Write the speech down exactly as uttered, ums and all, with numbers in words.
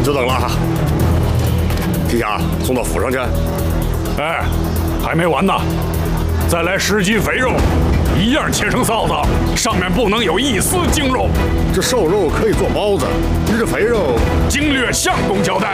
久等了哈。提辖送到府上去。 哎，还没完呢，再来十斤肥肉，一样切成臊子，上面不能有一丝精肉。 这瘦肉可以做包子，你这肥肉， 经略相公交代。